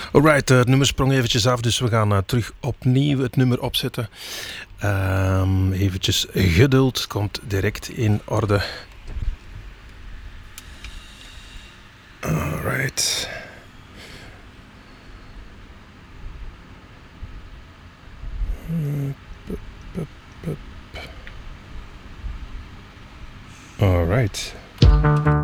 Alright, het nummer sprong eventjes af, dus we gaan terug opnieuw het nummer opzetten. Eventjes geduld, komt direct in orde. Alright. Alright.